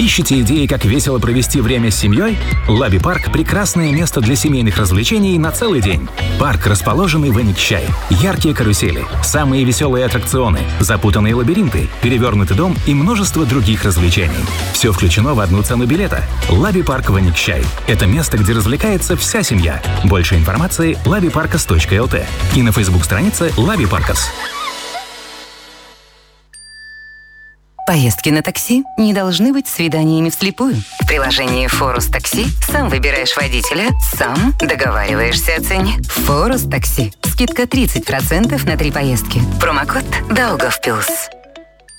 Ищете идеи, как весело провести время с семьей? Лаби Парк – прекрасное место для семейных развлечений на целый день. Парк, расположенный в Эникчай. Яркие карусели, самые веселые аттракционы, запутанные лабиринты, перевернутый дом и множество других развлечений. Все включено в одну цену билета. Лаби Парк в Эникчай. Это место, где развлекается вся семья. Больше информации – labiparkas.lt и на Facebook-странице Лаби Паркас. Поездки на такси не должны быть свиданиями вслепую. В приложении Форус Такси сам выбираешь водителя, сам договариваешься о цене. Форус Такси. Скидка 30% на 3 поездки. Промокод Даугавпилс.